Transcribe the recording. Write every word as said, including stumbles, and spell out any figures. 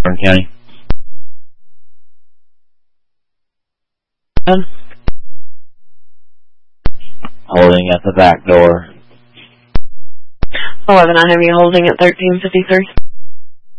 Warren County. Holding at the back door. eleven, I have you holding at thirteen fifty-three.